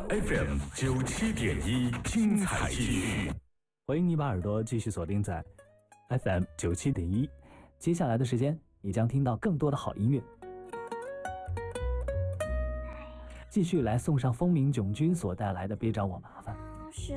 FM 97.1，精彩继续。 欢迎你把耳朵继续锁定在 FM 97.1，接下来的时间你将听到更多的好音乐。继续来送上风鸣囧君所带来的《别找我麻烦》。